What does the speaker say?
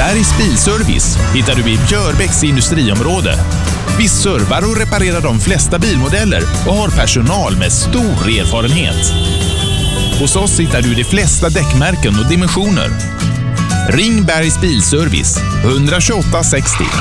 Bergs Bilservice hittar du i Björbäcks industriområde. Vi servar och reparerar de flesta bilmodeller och har personal med stor erfarenhet. Hos oss hittar du de flesta däckmärken och dimensioner. Ring Bergs Bilservice 128 60.